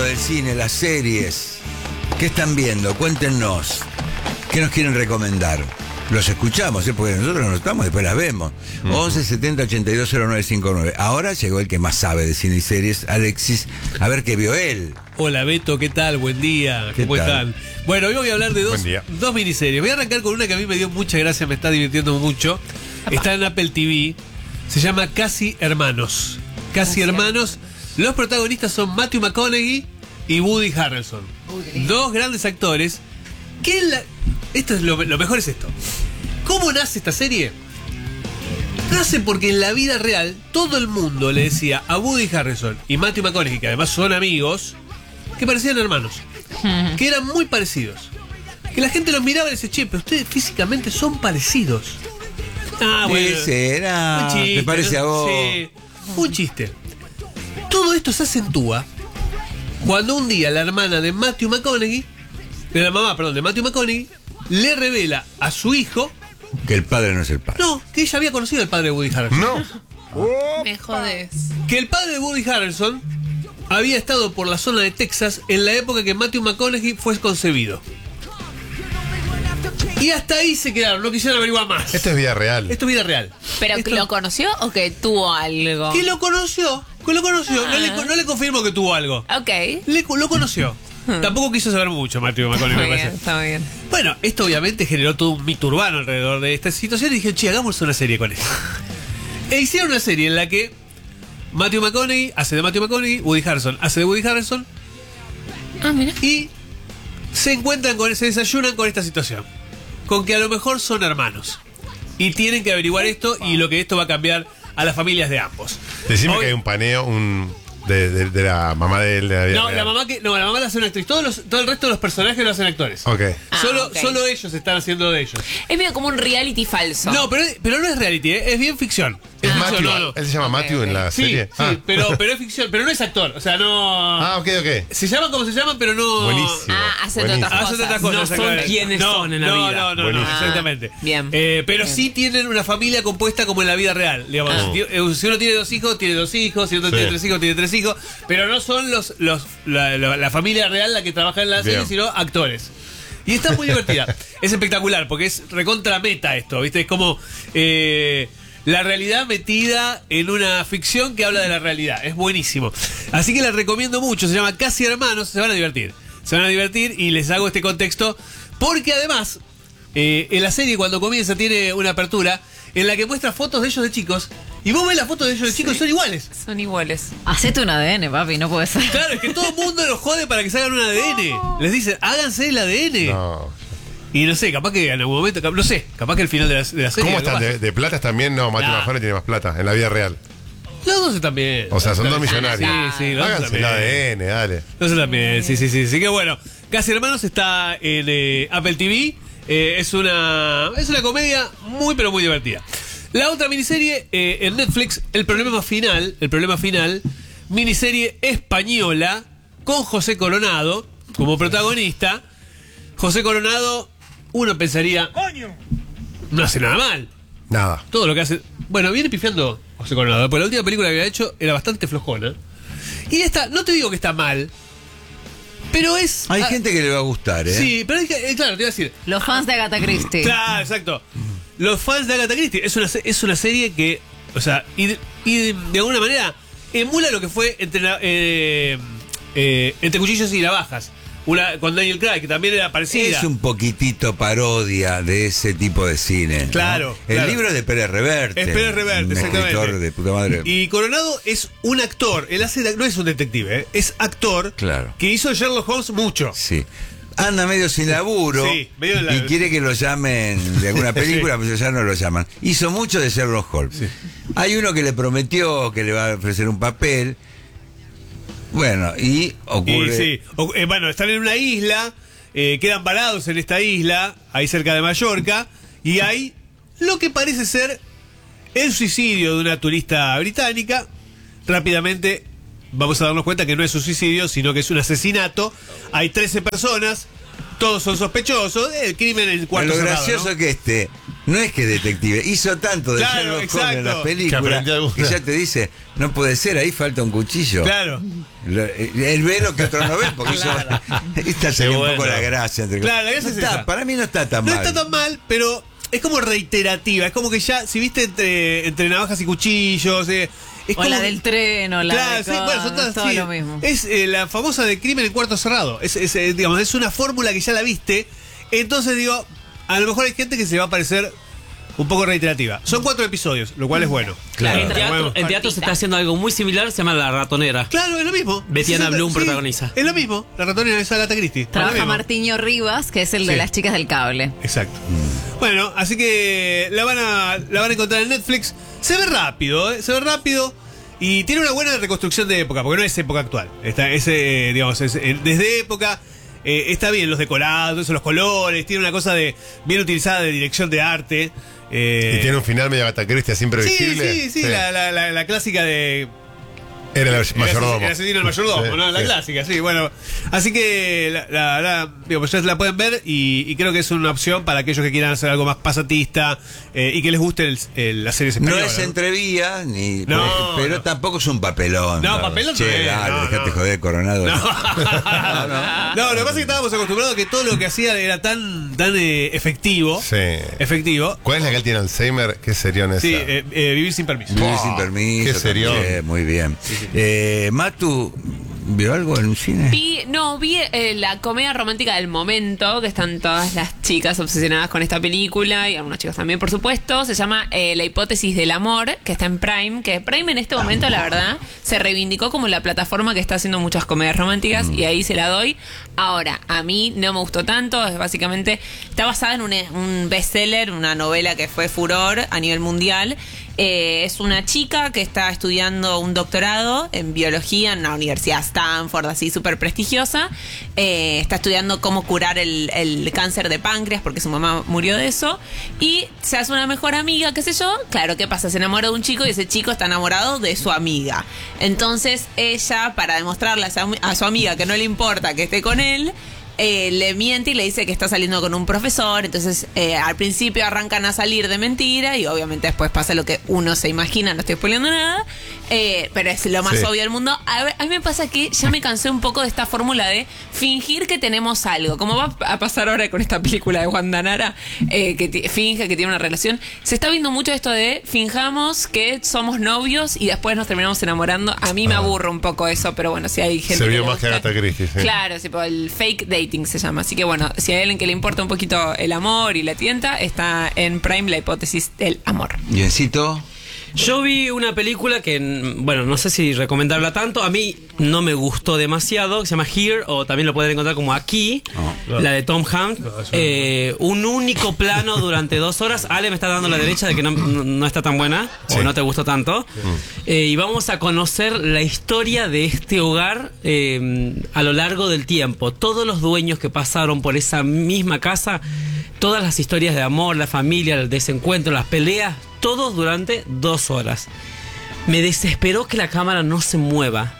del cine, las series. ¿Qué están viendo? Cuéntenos. ¿Qué nos quieren recomendar? Los escuchamos, porque nosotros no estamos, después las vemos. 11 70 82 0959. Ahora llegó el que más sabe de cine y series, Alexis. A ver qué vio él. Hola Beto, ¿qué tal? Buen día. ¿Cómo están? Bueno, hoy voy a hablar de dos miniseries. Voy a arrancar con una que a mí me dio mucha gracia, me está divirtiendo mucho. Está en Apple TV. Se llama Casi Hermanos. Casi Hermanos. Los protagonistas son Matthew McConaughey y Woody Harrelson. Dos grandes actores. Esto es lo mejor es esto. ¿Cómo nace esta serie? Nace porque en la vida real todo el mundo le decía a Woody Harrelson y Matthew McConaughey, que además son amigos, que parecían hermanos, que eran muy parecidos, que la gente los miraba y decía, che, pero ustedes físicamente son parecidos. Ah, bueno, será, un chiste, me parece a vos. Sí, un chiste. Todo esto se acentúa cuando un día la hermana de Matthew McConaughey, de Matthew McConaughey, le revela a su hijo que el padre no es el padre. No, que ella había conocido al padre de Woody Harrelson. No. Me jodés. Que el padre de Woody Harrelson había estado por la zona de Texas en la época que Matthew McConaughey fue concebido. Y hasta ahí se quedaron, no quisieron averiguar más. Esto es vida real. Esto es vida real. ¿Pero que lo conoció o que tuvo algo? Que lo conoció. No le confirmo que tuvo algo. Ok. Lo conoció. Tampoco quiso saber mucho Matthew McConaughey, me parece. Está bien. Bueno, esto obviamente generó todo un mito urbano alrededor de esta situación y dije, che, hagamos una serie con esto. E hicieron una serie en la que Matthew McConaughey hace de Matthew McConaughey, Woody Harrelson hace de Woody Harrelson. Ah, mira. Y se desayunan con esta situación. Con que a lo mejor son hermanos. Y tienen que averiguar esto y lo que esto va a cambiar a las familias de ambos. Decime que hay un paneo, de la mamá de él. De la vida real. La mamá la hace una actriz. Todo el resto de los personajes lo hacen actores. Ok. Solo ellos están haciendo de ellos. Es medio como un reality falso. No, pero no es reality, es bien ficción. Es ficción, Matthew. Él se llama Matthew en la Sí, serie. sí, pero es ficción, pero no es actor. O sea, no. Ok. Se llaman como se llaman, pero no. Buenísimo. Hacen Buenísimo. otras Hacen otras cosas. cosas. No son exactamente. quienes son en la vida. No, Buenísimo. exactamente. Bien. Pero Bien. sí tienen una familia compuesta como en la vida real. Digamos, si uno tiene 2 hijos, tiene 2 hijos. Si otro tiene 3 hijos, tiene 3 hijos. Pero no son la familia real la que trabaja en la serie, sino actores. Y está muy divertida. Es espectacular porque es recontra meta esto, ¿viste? Es como la realidad metida en una ficción que habla de la realidad. Es buenísimo. Así que la recomiendo mucho. Se llama Casi Hermanos. Se van a divertir. Y les hago este contexto porque además en la serie cuando comienza tiene una apertura en la que muestra fotos de ellos de chicos. Y vos ves las fotos de ellos de chicos y son iguales. Son iguales. Hacete un ADN, papi, no puede ser. Claro, es que todo el mundo los jode para que se hagan un ADN. Les dicen, háganse el ADN. No. Y no sé, capaz que en algún momento, no sé, capaz que el final de la serie. ¿Cómo algo están? pasa. ¿De platas también? No, Matthew McConaughey tiene más plata en la vida real. Los dos están bien. O sea, son dos millonarios. Sí, los dos Háganse el también. ADN, dale. Los dos también, sí. Así que bueno, Casi Hermanos está en Apple TV. Es una comedia muy, pero muy divertida. La otra miniserie en Netflix, El Problema Final, miniserie española con José Coronado como protagonista. José Coronado, uno pensaría, no hace nada mal. Nada. Todo lo que hace. Bueno, viene pifiando José Coronado, porque la última película que había hecho era bastante flojona. Y esta, no te digo que está mal, pero es. Hay gente que le va a gustar, ¿eh? Sí, pero claro, te iba a decir. Los fans de Agatha Christie. Claro, exacto. Los fans de Agatha Christie es una serie que, o sea, y de alguna manera emula lo que fue entre Cuchillos y Navajas. Con Daniel Craig, que también era parecida. Es un poquitito parodia de ese tipo de cine, ¿no? Claro. El libro es de Pérez Reverte. Es Pérez Reverte, un exactamente. escritor de puta madre. Y Coronado es un actor. Él no es un detective, es actor. Claro. Que hizo Sherlock Holmes mucho. Sí. Anda medio sin laburo, Sí, medio en la- y quiere que lo llamen de alguna película, Sí. pero ya no lo llaman. Hizo mucho de Sherlock Holmes. Sí. Hay uno que le prometió que le va a ofrecer un papel. Bueno, y ocurre. Y sí, bueno, están en una isla, quedan varados en esta isla, ahí cerca de Mallorca, y hay lo que parece ser el suicidio de una turista británica. Rápidamente vamos a darnos cuenta que no es un suicidio, sino que es un asesinato. Hay 13 personas, todos son sospechosos, el crimen en el cuarto Lo cerrado, gracioso ¿no? es que no es que detective, hizo tanto de Sherlock Holmes en las películas que ya te dice, no puede ser, ahí falta un cuchillo. Claro. Él ve lo que otro no ve, porque esta sería un poco la gracia. Claro, la gracia es esa. Para mí no está tan mal. No está tan mal, pero es como reiterativa. Es como que ya, si viste entre navajas y cuchillos... es o como, la del tren, o la claro, de sí, bueno, son todas todo sí. lo mismo. Es la famosa de crimen en cuarto cerrado. Digamos, es una fórmula que ya la viste. Entonces digo, a lo mejor hay gente que se le va a parecer un poco reiterativa. Son 4 episodios, lo cual es bueno. Claro. En teatro se está haciendo algo muy similar, se llama La Ratonera. Claro, es lo mismo. Betiana Blum protagoniza. Es lo mismo. La Ratonera es Agatha Christie. Trabaja Martiño Rivas, que es el de las chicas del cable. Exacto. Bueno, así que la van a encontrar en Netflix. Se ve rápido, se ve rápido. Y tiene una buena reconstrucción de época, porque no es época actual. Desde época. Está bien los decorados, los colores, tiene una cosa bien utilizada de dirección de arte. Y tiene un final medio Agatha Christie, así imprevisible. Sí. La clásica de... Era el mayordomo. El asesino del mayordomo, Sí, ¿no? La sí. clásica, sí, bueno. Así que pues ya la pueden ver y creo que es una opción para aquellos que quieran hacer algo más pasatista y que les guste las series españolas. No es entrevía, pero no. Tampoco es un papelón. No, papelón no es, dale, no, dejate no. joder, Coronado. No, lo que pasa es que estábamos acostumbrados a que todo lo que hacía era tan efectivo. Sí. Efectivo. ¿Cuál es la que él tiene Alzheimer? ¿Qué serión esa? Sí, Vivir sin permiso. Vivir sin permiso. Qué serión. También, muy bien. Matu, ¿vio algo en un cine? Vi la comedia romántica del momento, que están todas las chicas obsesionadas con esta película y algunos chicos también, por supuesto. Se llama La hipótesis del amor, que está en Prime, que Prime en este momento, la verdad, se reivindicó como la plataforma que está haciendo muchas comedias románticas y ahí se la doy. Ahora, a mí no me gustó tanto, es básicamente, está basada en un bestseller, una novela que fue furor a nivel mundial. Es una chica que está estudiando un doctorado en biología en la Universidad Stanford, así súper prestigiosa. Está estudiando cómo curar el cáncer de páncreas porque su mamá murió de eso. Y se hace una mejor amiga, qué sé yo. Claro, ¿qué pasa? Se enamora de un chico y ese chico está enamorado de su amiga. Entonces ella, para demostrarle a su amiga que no le importa que esté con él, le miente y le dice que está saliendo con un profesor. Entonces al principio arrancan a salir de mentira y obviamente después pasa lo que uno se imagina. No estoy spoileando nada, pero es lo más obvio del mundo. A mí me pasa que ya me cansé un poco de esta fórmula de fingir que tenemos algo, como va a pasar ahora con esta película de Wanda Nara, que finge que tiene una relación. Se está viendo mucho esto de finjamos que somos novios y después nos terminamos enamorando. A mí me aburre un poco eso, pero bueno, si hay gente Se que vio le más que gusta. Agatha Christie, sí. Claro, tipo el fake dating se llama. Así que bueno, si hay alguien que le importa un poquito el amor y la tienta, está en Prime La hipótesis del amor. Biencito. Yo vi una película que, bueno, no sé si recomendarla tanto. A mí no me gustó demasiado, que se llama Here, o también lo pueden encontrar como Aquí, la de Tom Hanks. Un único plano durante 2 horas. Ale me está dando la derecha de que no está tan buena, o no te gustó tanto. Y vamos a conocer la historia de este hogar a lo largo del tiempo. Todos los dueños que pasaron por esa misma casa, todas las historias de amor, la familia, el desencuentro, las peleas, todos durante 2 horas. Me desesperó que la cámara no se mueva.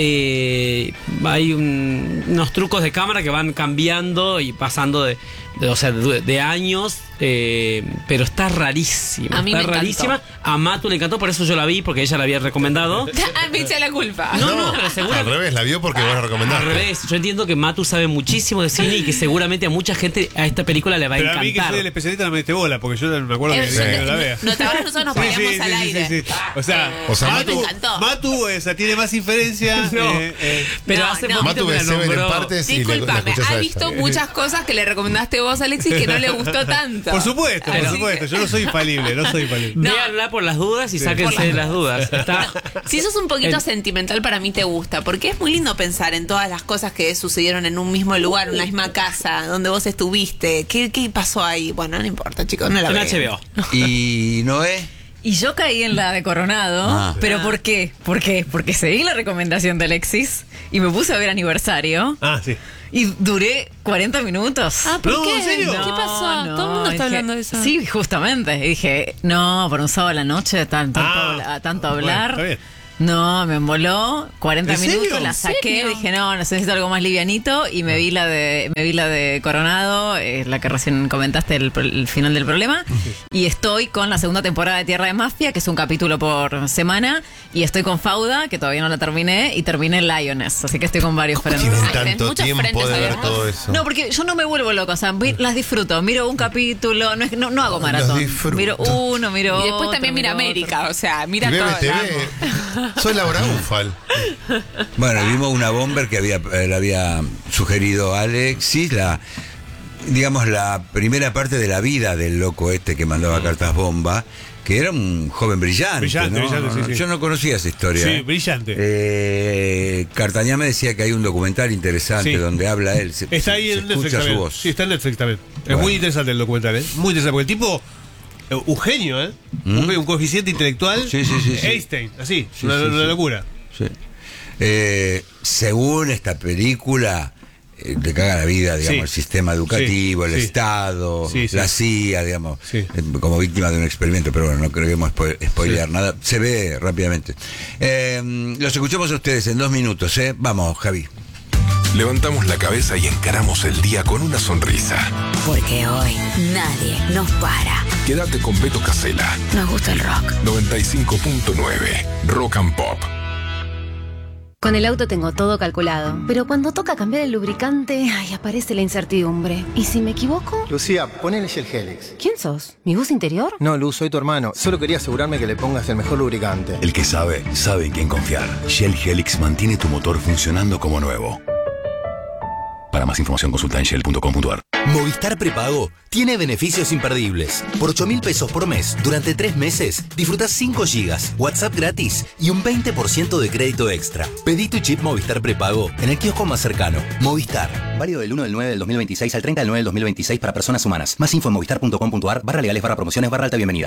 Hay unos trucos de cámara que van cambiando y pasando de años, pero está rarísima. A mí me encantó. Rarísima. A Matu le encantó, por eso yo la vi, porque ella la había recomendado. Me eché la culpa. No, pero seguro. Al revés, la vio porque vos la recomendaste. Al revés, yo entiendo que Matu sabe muchísimo de cine y que seguramente a mucha gente a esta película le va a Pero encantar. a mí que soy el especialista no me diste bola, porque yo me acuerdo que no la vea. Nosotros nos poníamos al aire. Sí. O sea, a mí me encantó. Matu tiene más inferencia. Pero No, hace no. poquito Matu me ve la Seven en nombró. partes y la Disculpame, escuchás a ha ella. visto muchas cosas que le recomendaste vos, Alexis, que no le gustó tanto. Por supuesto, yo no soy infalible, no soy infalible. No. Véanla por las dudas y sáquense de las dudas. Está, Si sos un poquito sentimental, para mí te gusta, porque es muy lindo pensar en todas las cosas que sucedieron en un mismo lugar, en una misma casa, donde vos estuviste. ¿Qué pasó ahí? Bueno, no importa, chicos, no la en vean. HBO. Y Noé. Y yo caí en la de Coronado, pero ¿por qué? ¿Por qué? Porque seguí la recomendación de Alexis y me puse a ver Aniversario Sí. y duré 40 minutos. ¿Por No, qué? ¿en serio? ¿Qué pasó? Todo el mundo está hablando de eso. Sí, justamente. Y dije, no, por un sábado a la noche, tanto Bueno, hablar. está bien. No, me emboló 40 ¿En serio? minutos, la saqué, dije no, necesito algo más livianito y me vi la de Coronado, la que recién comentaste, el final del problema, y estoy con la segunda temporada de Tierra de Mafia, que es un capítulo por semana, y estoy con Fauda, que todavía no la terminé, y terminé Lioness, así que estoy con varios frentes. Tienen Ay, tenés tanto muchos tiempo frentes de ver abiertos. todo eso. No, porque yo no me vuelvo loca, o sea, las disfruto, miro un capítulo, no hago maratón, disfruto. miro uno, miro Y después otro, también mira miro América, otro. o sea, mira Y todo. BBTV. Soy Laura Ufal. Bueno, vimos una bomber que le había sugerido Alexis, digamos, la primera parte de la vida del loco este que mandaba cartas bomba, que era un joven brillante, ¿no? Sí. Yo no conocía esa historia. Sí, brillante. Cartañá me decía que hay un documental interesante Sí. donde habla él. Está ahí en Netflix escucha su también. voz. Sí, está en Netflix también. Bueno. Es muy interesante el documental, ¿eh? Muy interesante. Porque el tipo, un genio, ¿eh? Un coeficiente intelectual. Sí. Einstein, así. Sí, una sí. locura. Sí. Según esta película, te caga la vida, digamos, Sí. el sistema educativo, Sí, el sí. Estado, Sí, sí. la CIA, digamos, Sí. como víctima de un experimento, pero bueno, no queremos spoilear nada, se ve rápidamente. Los escuchamos a ustedes en 2 minutos, ¿eh? Vamos, Javi. Levantamos la cabeza y encaramos el día con una sonrisa. Porque hoy nadie nos para. Quédate con Beto Casella, Nos gusta el rock. 95.9, Rock and Pop. Con el auto tengo todo calculado, pero cuando toca cambiar el lubricante, aparece la incertidumbre. ¿Y si me equivoco? Lucía, ponele Shell Helix. ¿Quién sos? ¿Mi voz interior? No, Luz, soy tu hermano. Solo quería asegurarme que le pongas el mejor lubricante. El que sabe, sabe en quién confiar. Shell Helix mantiene tu motor funcionando como nuevo. Para más información consulta en shell.com.ar. Movistar Prepago tiene beneficios imperdibles. Por 8.000 pesos por mes, durante 3 meses, disfrutás 5 gigas, WhatsApp gratis y un 20% de crédito extra. Pedí tu chip Movistar Prepago en el kiosco más cercano. Movistar. Válido del 1/9/2026 al 30/9/2026 para personas humanas. Más info en movistar.com.ar/legales/promociones/alta bienvenida.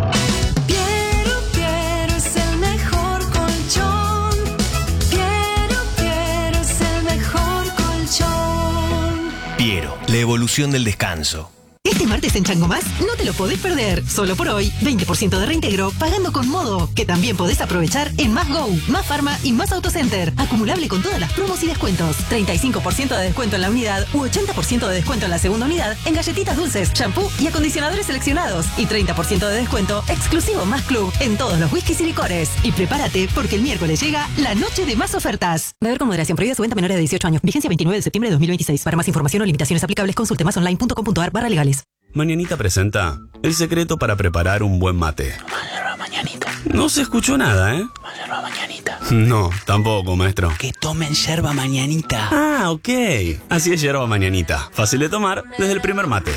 Quiero ser mejor colchón. Quiero ser mejor colchón. Piero, la evolución del descanso. Este martes en Chango Más no te lo podés perder. Solo por hoy, 20% de reintegro pagando con Modo, que también podés aprovechar en Más Go, Más Pharma y Más Autocenter. Acumulable con todas las promos y descuentos. 35% de descuento en la unidad u 80% de descuento en la segunda unidad en galletitas dulces, shampoo y acondicionadores seleccionados. Y 30% de descuento exclusivo Más Club en todos los whiskies y licores. Y prepárate porque el miércoles llega la noche de más ofertas. Beber con moderación, prohibida su venta a menores de 18 años. Vigencia 29 de septiembre de 2026. Para más información o limitaciones aplicables, consulte masonline.com.ar/legales. Mañanita presenta el secreto para preparar un buen mate. No se escuchó nada, ¿eh? No, tampoco, maestro. Que tomen yerba mañanita. Ah, ok. Así es yerba mañanita. Fácil de tomar desde el primer mate.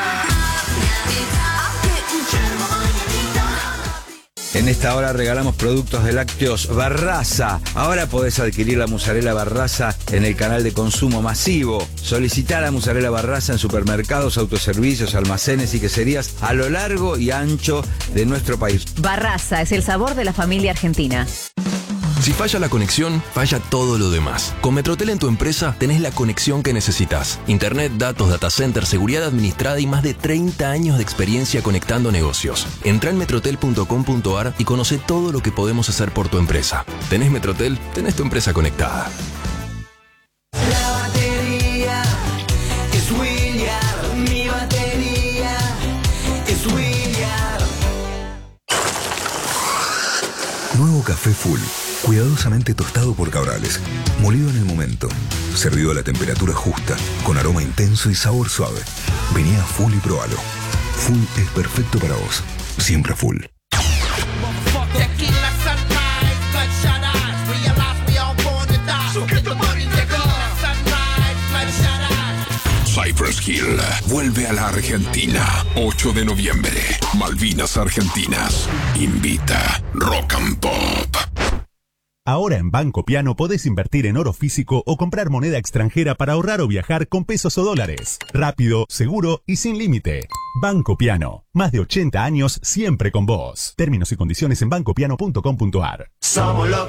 En esta hora regalamos productos de lácteos Barraza. Ahora podés adquirir la mozzarella Barraza en el canal de consumo masivo. Solicitá la mozzarella Barraza en supermercados, autoservicios, almacenes y queserías a lo largo y ancho de nuestro país. Barraza es el sabor de la familia argentina. Si falla la conexión, falla todo lo demás. Con Metrotel en tu empresa tenés la conexión que necesitas. Internet, datos, data center, seguridad administrada y más de 30 años de experiencia conectando negocios. Entrá en metrotel.com.ar y conoce todo lo que podemos hacer por tu empresa. ¿Tenés Metrotel? Tenés tu empresa conectada. La batería es William. Mi batería es William. Nuevo café Full. Cuidadosamente tostado por Cabrales. Molido en el momento. Servido a la temperatura justa. Con aroma intenso y sabor suave. Vení a Full y probalo. Full es perfecto para vos. Siempre Full. Cypress Hill vuelve a la Argentina. 8 de noviembre. Malvinas Argentinas. Invita Rock and Pop. Ahora en Banco Piano podés invertir en oro físico o comprar moneda extranjera para ahorrar o viajar con pesos o dólares. Rápido, seguro y sin límite. Banco Piano. Más de 80 años siempre con vos. Términos y condiciones en bancopiano.com.ar. Somos los